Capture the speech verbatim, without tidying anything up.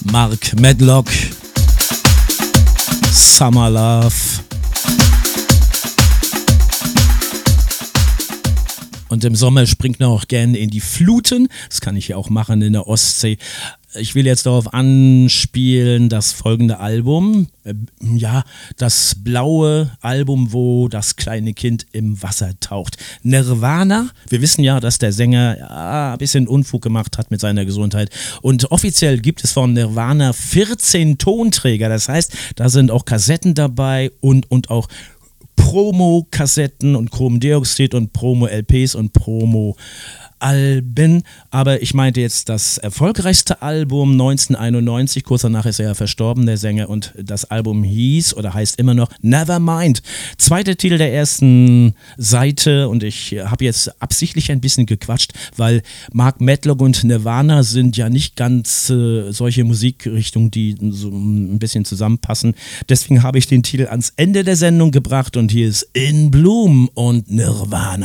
Mark Medlock, Summer Love. Und im Sommer springt man auch gerne in die Fluten. Das kann ich ja auch machen in der Ostsee. Ich will jetzt darauf anspielen, das folgende Album, äh, ja, das blaue Album, wo das kleine Kind im Wasser taucht. Nirvana, wir wissen ja, dass der Sänger ja, ein bisschen Unfug gemacht hat mit seiner Gesundheit. Und offiziell gibt es von Nirvana vierzehn Tonträger, das heißt, da sind auch Kassetten dabei und, und auch Promo-Kassetten und Chromdioxid und Promo-L Ps und Promo- Alben, aber ich meinte jetzt das erfolgreichste Album neunzehnhunderteinundneunzig, kurz danach ist er ja verstorben, der Sänger, und das Album hieß oder heißt immer noch Nevermind. Zweiter Titel der ersten Seite, und ich habe jetzt absichtlich ein bisschen gequatscht, weil Mark Medlock und Nirvana sind ja nicht ganz äh, solche Musikrichtungen, die so ein bisschen zusammenpassen. Deswegen habe ich den Titel ans Ende der Sendung gebracht und hier ist In Bloom und Nirvana.